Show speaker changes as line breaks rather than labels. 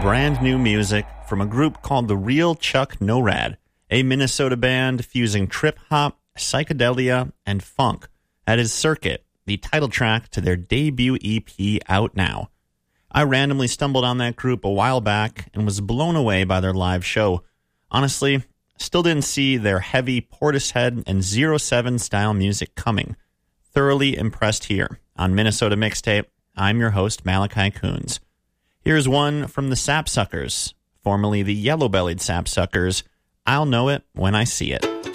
brand new music from a group called the Real Chuck No-Rad, a Minnesota band fusing trip-hop, psychedelia, and funk. That is Circuit, the title track to their debut EP out now. I randomly stumbled on that group a while back and was blown away by their live show. Honestly, still didn't see their heavy Portishead and 07 style music coming. Thoroughly impressed here on Minnesota Mixtape. I'm your host, Malachi Coons. Here's one from the Sapsuckers, formerly the Yellow-Bellied Sapsuckers. I'll know it when I see it.